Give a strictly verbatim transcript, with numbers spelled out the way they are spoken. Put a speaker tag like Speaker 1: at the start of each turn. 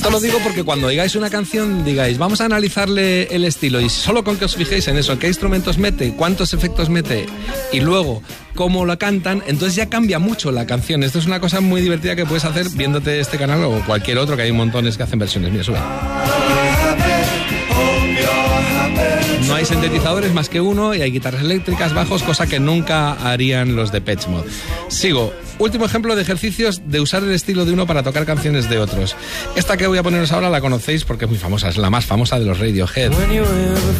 Speaker 1: Esto lo digo porque cuando oigáis una canción digáis, vamos a analizarle el estilo, y solo con que os fijéis en eso, qué instrumentos mete, cuántos efectos mete y luego cómo lo cantan, entonces ya cambia mucho la canción. Esto es una cosa muy divertida que puedes hacer viéndote este canal o cualquier otro, que hay montones que hacen versiones. Mira, sube. No hay sintetizadores más que uno y hay guitarras eléctricas, bajos, cosa que nunca harían los de Depeche Mode. Sigo. Último ejemplo de ejercicios de usar el estilo de uno para tocar canciones de otros. Esta que voy a poneros ahora la conocéis porque es muy famosa, es la más famosa de los Radiohead.